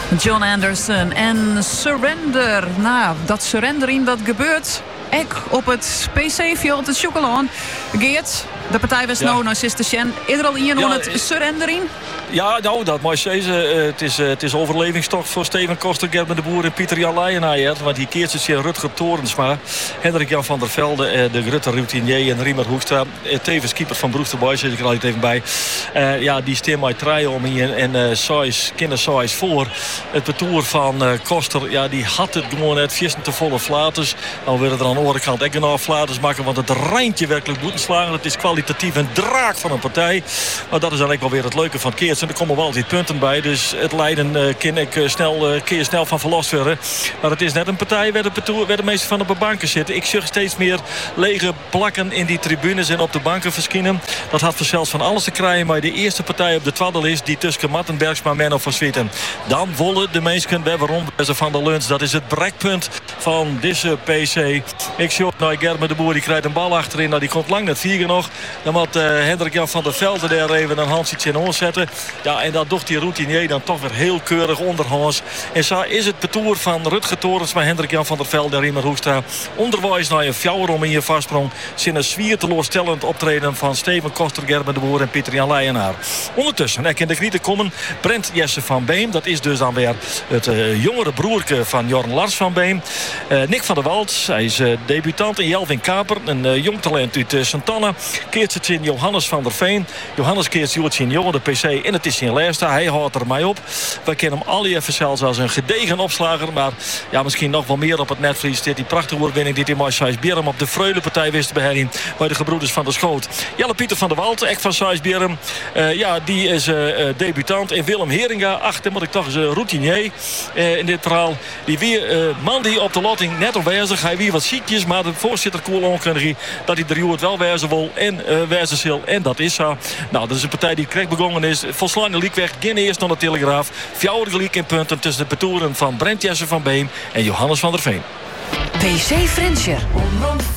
John Anderson en Surrender. Nou, dat surrendering dat gebeurt ook op het PC-veld in Chocolaan. Geert, de partij was nou naar Sister Shen. Is er al iemand het surrendering? Ja, nou, dat moet je zeggen. Het is overlevingstocht voor Steven Koster, Gerben de Boer en Pieter-Jan Leijenaar. Want die keert zich in Rutger Torensma, Hendrik-Jan van der Velde, de Grutte routinier en Riemer Hoekstra. Tevens keeper van Broek de Boys, zit ik er altijd even bij. Die stem mij draaien om hier en kindersais voor. Het betoer van Koster, ja, die had het gewoon net viersen te volle flaters. Dan willen er aan de andere kant ook nog flaters maken, want het rijntje werkelijk moeten slagen. Het is kwalitatief een draak van een partij. Maar dat is eigenlijk wel weer het leuke van Keert. En er komen wel altijd punten bij. Dus het Leiden keer snel van verlost worden. Maar het is net een partij waar de meeste van op de banken zitten. Ik zie steeds meer lege plakken in die tribunes en op de banken verschijnen. Dat had zelfs van alles te krijgen. Maar de eerste partij op de twaddelis die tussen Mattenbergsma en Menno van Swieten. Dan wollen de mensen bij waarom ze van de lunch. Dat is het brekpunt van deze PC. Ik zie ook naar Gerben de Boer. Die krijgt een bal achterin. Nou, die komt lang net vieren nog. Dan moet Hendrik-Jan van der Velde daar even een handje in ons zetten. Ja, en dat doet die routinier dan toch weer heel keurig onderhands. En zo is het betoer van Rutger Torens met Hendrik-Jan van der Velde en Riemer Hoekstra. Onderwijs naar een fjouwer in je vastsprong. Zijn een zwier teleurstellend optreden van Steven Koster, Gerben de Boer en Pieter-Jan Leijenaar. Ondertussen, in de grieten komen Brent Jesse van Beem. Dat is dus dan weer het jongere broerke van Jorn Lars van Beem. Nick van der Wald, hij is debutant. En Jelvin Kaper, een jong talent uit Santana. Keert het in Johannes van der Veen. Johannes keert het in jongen de PC. En het is zijn laatste. Hij houdt er mij op. Wij kennen hem al even zelfs als een gedegen opslager. Maar ja, misschien nog wel meer op het netvlies. Dit die prachtige overwinning die in Sijsbierum op de Freulenpartij wist te beheersen. Bij de gebroeders van der Schoot. Jelle Pieter van der Wald, echt van Sijsbierum. Die is debutant. En Willem Heringa, achter moet ik toch eens routinier in dit verhaal. Die weer man die op de lotting net aanwezig. Hij weer wat ziekjes. Maar de voorzitter Koel onkundig dat hij de het wel wijzen wil. En wijzen zal. En dat is zo. Nou, dat is een partij die correct begonnen is. Volslaan de Liekweg. Geen eerst naar de Telegraaf. Fjouwer gelijk in punten tussen de betoeren van Brent Jesse van Beem en Johannes van der Veen. PC Friendshire.